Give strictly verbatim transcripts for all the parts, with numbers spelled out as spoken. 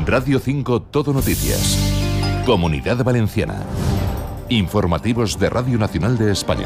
Radio cinco Todo Noticias. Comunidad Valenciana. Informativos de Radio Nacional de España.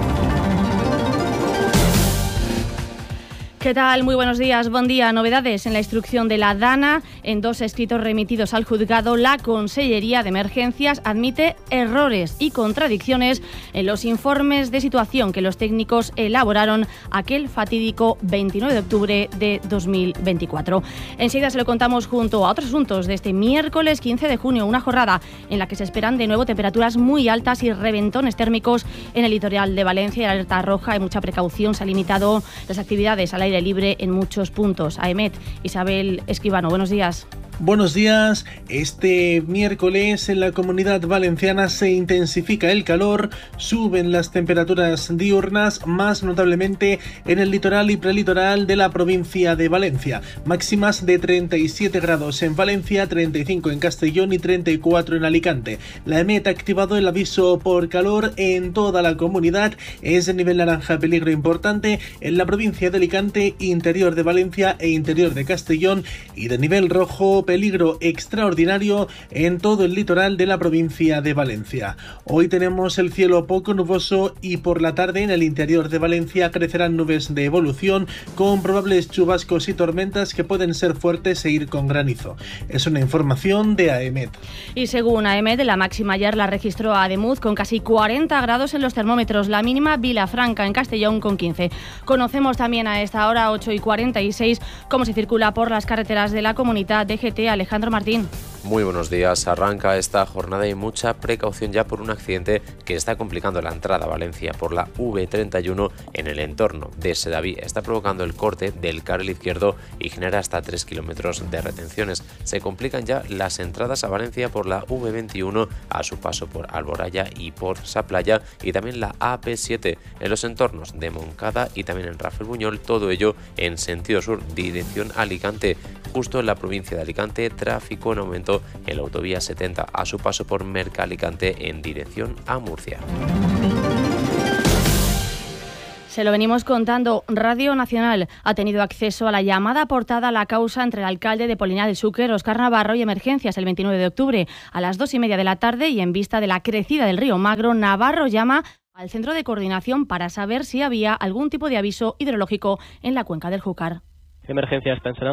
¿Qué tal? Muy buenos días. Buen día. Novedades en la instrucción de la DANA. En dos escritos remitidos al juzgado, la Consellería de Emergencias admite errores y contradicciones en los informes de situación que los técnicos elaboraron aquel fatídico veintinueve de octubre de dos mil veinticuatro. Enseguida se lo contamos junto a otros asuntos de este miércoles quince de junio, una jornada en la que se esperan de nuevo temperaturas muy altas y reventones térmicos en el litoral de Valencia. La alerta roja, hay mucha precaución, se ha limitado las actividades al aire libre en muchos puntos. AEMET, Isabel Escribano, buenos días. Buenos días. Este miércoles en la Comunidad Valenciana se intensifica el calor, suben las temperaturas diurnas, más notablemente en el litoral y prelitoral de la provincia de Valencia. Máximas de treinta y siete grados en Valencia, treinta y cinco en Castellón y treinta y cuatro en Alicante. La EMET ha activado el aviso por calor en toda la comunidad. Es de nivel naranja, peligro importante en la provincia de Alicante, interior de Valencia e interior de Castellón, y de nivel rojo, peligro extraordinario en todo el litoral de la provincia de Valencia. Hoy tenemos el cielo poco nuboso y por la tarde en el interior de Valencia crecerán nubes de evolución con probables chubascos y tormentas que pueden ser fuertes e ir con granizo. Es una información de AEMET. Y según AEMET, la máxima ayer la registró Ademuz con casi cuarenta grados en los termómetros, la mínima Vilafranca en Castellón con quince. Conocemos también a esta hora, ocho y cuarenta y seis, cómo se circula por las carreteras de la comunidad de G T. Alejandro Martín. Muy buenos días. Arranca esta jornada y mucha precaución ya por un accidente que está complicando la entrada a Valencia por la V treinta y uno en el entorno de Sedaví. Está provocando el corte del carril izquierdo y genera hasta tres kilómetros de retenciones. Se complican ya las entradas a Valencia por la V veintiuno a su paso por Alboraya y por Saplaya, y también la A P siete en los entornos de Moncada y también en Rafael Buñol, todo ello en sentido sur, dirección Alicante. Justo en la provincia de Alicante, tráfico en aumento en la autovía setenta a su paso por Merca-Alicante en dirección a Murcia. Se lo venimos contando. Radio Nacional ha tenido acceso a la llamada aportada a la causa entre el alcalde de Poliña del Xúquer, Óscar Navarro, y Emergencias el veintinueve de octubre a las dos y media de la tarde, y en vista de la crecida del río Magro, Navarro llama al centro de coordinación para saber si había algún tipo de aviso hidrológico en la cuenca del Júcar. Emergencias, pensarà?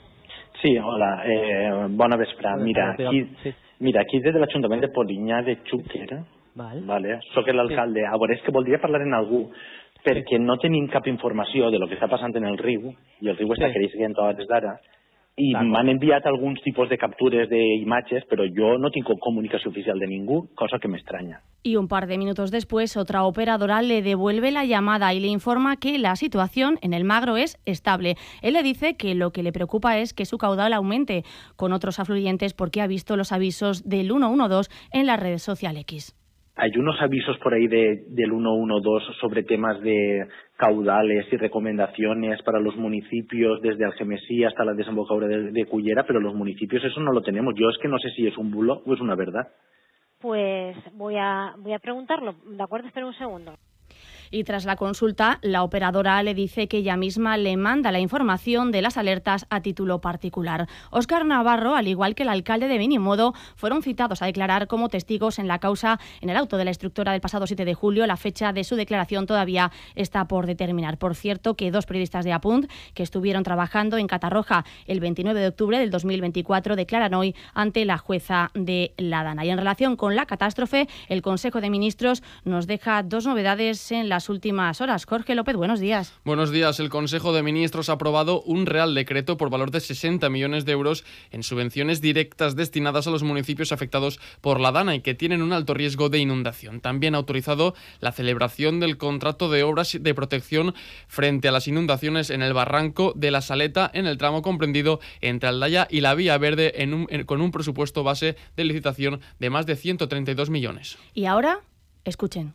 Sí, hola, eh, bona vesprà. Mira, aquí, mira, aquí des de l'Ajuntament de Polinyà de Xúquer, Val. vale, soc l'alcalde. A veure, és que voldria parlar amb algú, perquè no tenim cap informació de lo que està passant en el riu, i el riu està creixent a hores d'ara, i m'han enviat alguns tipus de captures d'imatges, però jo no tinc comunicació oficial de ningú, cosa que m'estranya. Y un par de minutos después, otra operadora le devuelve la llamada y le informa que la situación en el Magro es estable. Él le dice que lo que le preocupa es que su caudal aumente con otros afluentes porque ha visto los avisos del ciento doce en la red social X. Hay unos avisos por ahí de, del ciento doce sobre temas de caudales y recomendaciones para los municipios desde Algemesí hasta la desembocadura de, de Cullera, pero los municipios eso no lo tenemos. Yo es que no sé si es un bulo o es una verdad. Pues voy a, voy a preguntarlo. ¿De acuerdo? Espera un segundo. Y tras la consulta, la operadora le dice que ella misma le manda la información de las alertas a título particular. Óscar Navarro, al igual que el alcalde de Benimodo, fueron citados a declarar como testigos en la causa en el auto de la instructora del pasado siete de julio. La fecha de su declaración todavía está por determinar. Por cierto, que dos periodistas de Apunt, que estuvieron trabajando en Catarroja el veintinueve de octubre del dos mil veinticuatro, declaran hoy ante la jueza de la DANA. Y en relación con la catástrofe, el Consejo de Ministros nos deja dos novedades en la últimas horas. Jorge López, buenos días. Buenos días. El Consejo de Ministros ha aprobado un Real Decreto por valor de sesenta millones de euros en subvenciones directas destinadas a los municipios afectados por la DANA y que tienen un alto riesgo de inundación. También ha autorizado la celebración del contrato de obras de protección frente a las inundaciones en el barranco de la Saleta, en el tramo comprendido entre Aldaya y la Vía Verde, en un, en, con un presupuesto base de licitación de más de ciento treinta y dos millones. Y ahora, escuchen.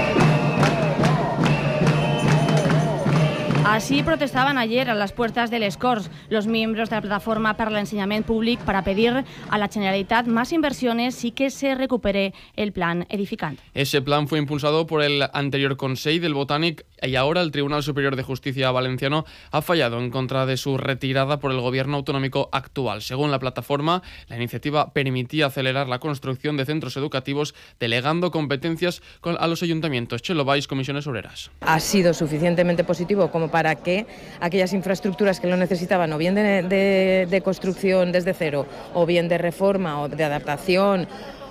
Así protestaban ayer a las puertas del Escorts los miembros de la Plataforma per l'Ensenyament Públic para pedir a la Generalitat más inversiones y que se recupere el plan edificante. Ese plan fue impulsado por el anterior Consell del Botànic y ahora el Tribunal Superior de Justicia valenciano ha fallado en contra de su retirada por el gobierno autonómico actual. Según la plataforma, la iniciativa permitía acelerar la construcción de centros educativos delegando competencias a los ayuntamientos. Chelo Valls, Comisiones Obreras. Ha sido suficientemente positivo como para que aquellas infraestructuras que lo necesitaban, o bien de, de, de construcción desde cero, o bien de reforma o de adaptación,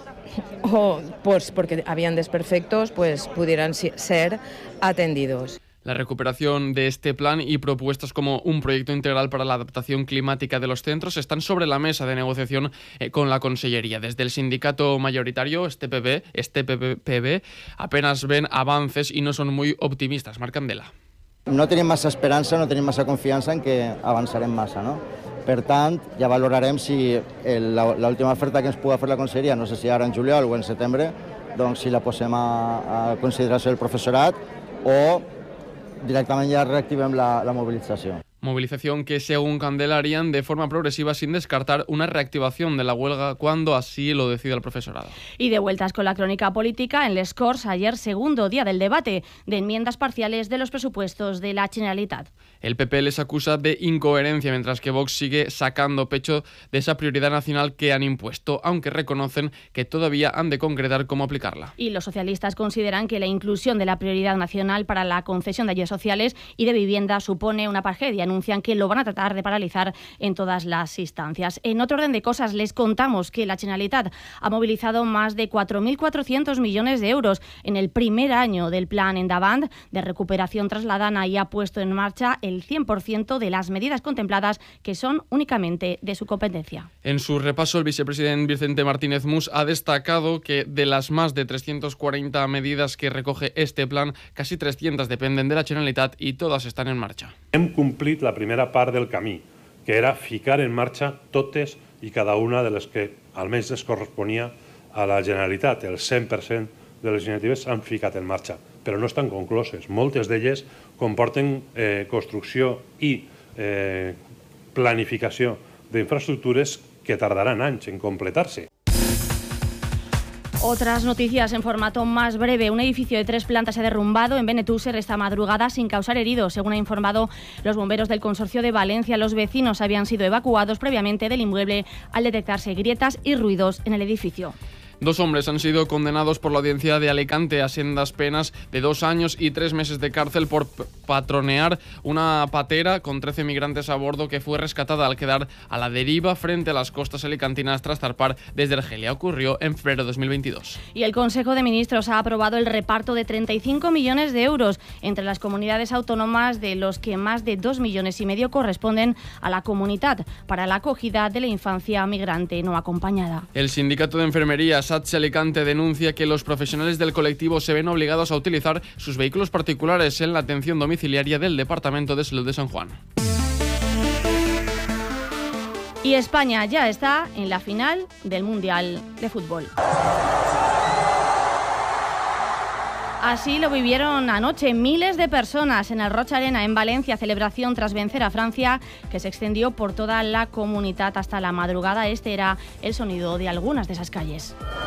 o pues porque habían desperfectos, pues pudieran ser atendidos. La recuperación de este plan y propuestas como un proyecto integral para la adaptación climática de los centros están sobre la mesa de negociación eh, con la Consellería. Desde el sindicato mayoritario, este P B, este P B, apenas ven avances y no son muy optimistas. Marc Candela. No tenim massa esperança, no tenim massa confiança en que avançarem massa, no? Per tant, ja valorarem si l'última oferta que ens pugui fer la Conselleria, no sé si ara en juliol o en setembre, doncs si la posem a, a consideració del professorat o directamente ya reactivem la, la movilización. Movilización que, según Candela, harían de forma progresiva sin descartar una reactivación de la huelga cuando así lo decida el profesorado. Y de vueltas con la crónica política, en Les Corts, ayer segundo día del debate de enmiendas parciales de los presupuestos de la Generalitat. El P P les acusa de incoherencia, mientras que Vox sigue sacando pecho de esa prioridad nacional que han impuesto, aunque reconocen que todavía han de concretar cómo aplicarla. Y los socialistas consideran que la inclusión de la prioridad nacional para la concesión de ayudas sociales y de vivienda supone una tragedia. Anuncian que lo van a tratar de paralizar en todas las instancias. En otro orden de cosas, les contamos que la Generalitat ha movilizado más de cuatro mil cuatrocientos millones de euros en el primer año del plan Endavant de recuperación tras la Dana y ha puesto en marcha el cien por ciento de las medidas contempladas, que son únicamente de su competencia. En su repaso, el vicepresidente Vicente Martínez Mus ha destacado que de las más de trescientas cuarenta medidas que recoge este plan, casi trescientas dependen de la Generalitat y todas están en marcha. Hem complit la primera part del camí, que era ficar en marxa totes i cada una de les que almenys es corresponia a la Generalitat. El cent per cent de les iniciatives s'han ficat en marxa, però no estan concloses. Moltes d'elles comporten eh, construcció i eh, planificació d'infraestructures que tardaran anys en completar-se. Otras noticias en formato más breve. Un edificio de tres plantas se ha derrumbado en Benetúser esta madrugada sin causar heridos. Según ha informado los bomberos del Consorcio de Valencia, los vecinos habían sido evacuados previamente del inmueble al detectarse grietas y ruidos en el edificio. Dos hombres han sido condenados por la Audiencia de Alicante a sendas penas de dos años y tres meses de cárcel por patronear una patera con trece migrantes a bordo que fue rescatada al quedar a la deriva frente a las costas alicantinas tras zarpar desde Argelia. Ocurrió en febrero de dos mil veintidós. Y el Consejo de Ministros ha aprobado el reparto de treinta y cinco millones de euros entre las comunidades autónomas, de los que más de dos millones y medio corresponden a la Comunitat para la acogida de la infancia migrante no acompañada. El sindicato de enfermería SATSE Alicante denuncia que los profesionales del colectivo se ven obligados a utilizar sus vehículos particulares en la atención domiciliaria del Departamento de Salud de San Juan. Y España ya está en la final del Mundial de Fútbol. Así lo vivieron anoche miles de personas en el Roig Arena en Valencia, celebración tras vencer a Francia, que se extendió por toda la comunidad hasta la madrugada. Este era el sonido de algunas de esas calles.